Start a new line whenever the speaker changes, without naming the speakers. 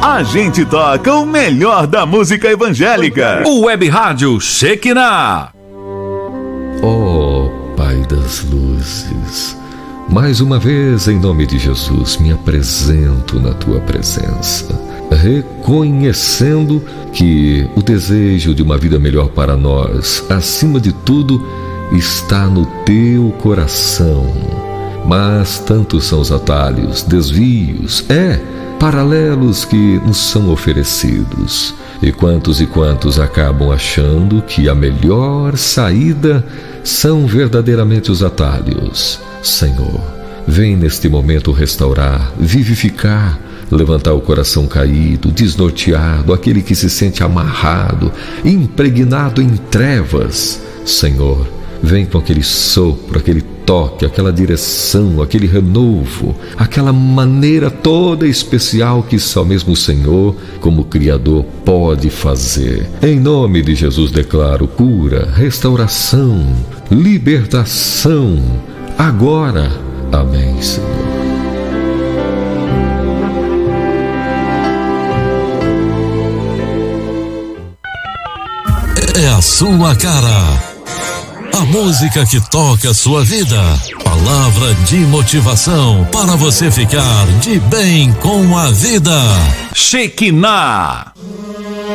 A gente toca o melhor da música evangélica.
O Web Rádio Shekinah.
Oh, Pai das luzes, mais uma vez, em nome de Jesus, me apresento na tua presença, reconhecendo que o desejo de uma vida melhor para nós, acima de tudo, está no teu coração. Mas tantos são os atalhos, desvios, paralelos que nos são oferecidos. E quantos acabam achando que a melhor saída são verdadeiramente os atalhos. Senhor, vem neste momento restaurar, vivificar, levantar o coração caído, desnorteado, aquele que se sente amarrado, impregnado em trevas. Senhor, vem com aquele sopro, aquele toque, aquela direção, aquele renovo, aquela maneira toda especial que só mesmo o Senhor, como Criador, pode fazer. Em nome de Jesus declaro cura, restauração, libertação, agora. Amém, Senhor.
É a sua cara. A música que toca a sua vida. Palavra de motivação para você ficar de bem com a vida.
Shekinah.